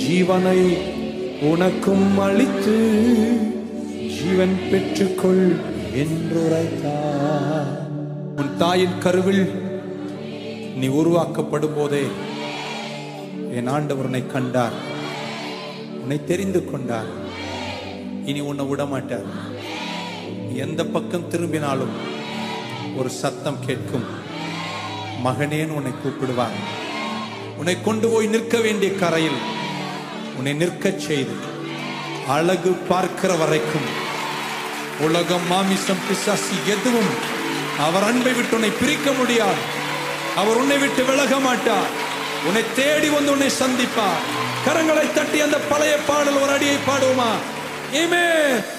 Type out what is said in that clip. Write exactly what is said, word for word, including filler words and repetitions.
ஜீவனை உனக்கும் அளித்து ஜீவன் பெற்றுக்கொள் என்றுரைத்தார். உன் தாயின் கருவில் நீ உருவாக்கப்படும் போதே என் ஆண்டவர் உன்னை கண்டார், உன்னை தெரிந்து கொண்டார். இனி உன்னை விடமாட்டார். எந்த பக்கம் திரும்பினாலும் ஒரு சத்தம் கேட்கும், மகனேன்னு உன்னை கூப்பிடுவார். உன்னை கொண்டு போய் நிற்க வேண்டிய கரையில் உன்னை நிற்கச் செய்து அழகு பார்க்கிற வரைக்கும் உலகம், மாமிசம், பிசாசு எதுவும் அவர் அன்பை விட்டு உன்னை பிரிக்க முடியாது. அவர் உன்னை விட்டு விலக மாட்டார். உன்னை தேடி வந்து உன்னை சந்திப்பார். கரங்களை தட்டி அந்த பழைய பாடல் ஒரு அடியை பாடுவோமா? ஆமென்.